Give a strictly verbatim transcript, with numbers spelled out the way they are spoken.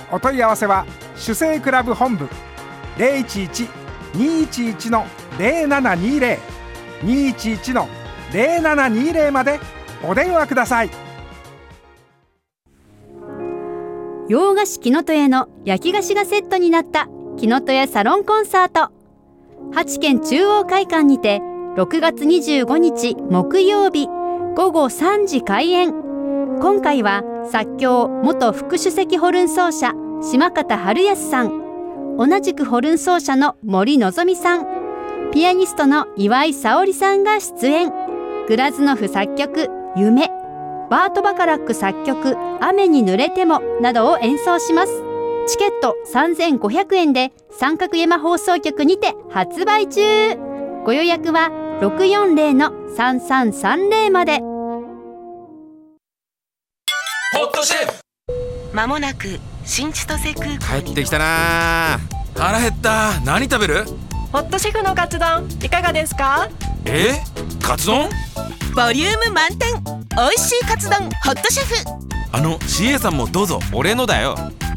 お問い合わせは主生クラブ本部 ゼロいちいち にいちいち ゼロななにゼロ にいちいち ゼロななにゼロ までお電話ください。 洋菓子きのとやの焼き菓子がセットになったきのとやサロンコンサート、八軒中央会館にてろくがつにじゅうごにち木曜日ごごさんじ開演。今回は作協元副首席ホルン奏者島方春康さん、同じくホルン奏者の森のぞみさん、ピアニストの岩井沙織さんが出演。グラズノフ作曲夢、バート・バカラック作曲雨に濡れてもなどを演奏します。チケットさんぜんごひゃくえんで三角山放送局にて発売中。ご予約は ろくよんゼロ のさんさんさんゼロ まで。 ホットシェフ、 まもなく新千歳空港に帰ってきたな。腹減った。何食べる？ ホットシェフのカツ丼いかがですか？ え？カツ丼？ ボリューム満点、おいしいカツ丼ホットシェフ。 あの シーエー さんもどうぞ。俺のだよ。